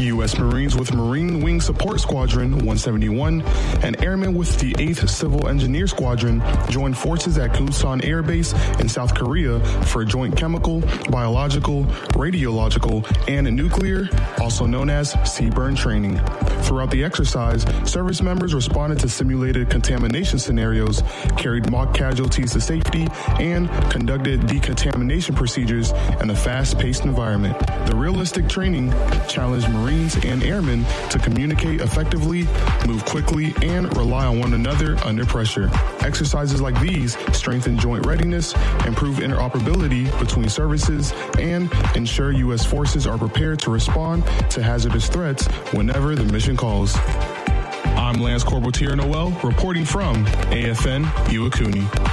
U.S. Marines with Marine Wing Support Squadron 171 and airmen with the 8th Civil Engineer Squadron joined forces at Kusan Air Base in South Korea for joint chemical, biological, radiological, and nuclear, also known as CBRN training. Throughout the exercise, service members responded to simulated contamination scenarios, carried mock casualties to safety, and conducted decontamination procedures in a fast-paced environment. The realistic training challenged Marines and airmen to communicate effectively, move quickly, and rely on one another under pressure. Exercises like these strengthen joint readiness, improve interoperability between services, and ensure U.S. forces are prepared to respond to hazardous threats whenever the mission calls. I'm Lance Corporal Tier Noel, reporting from AFN Iwakuni.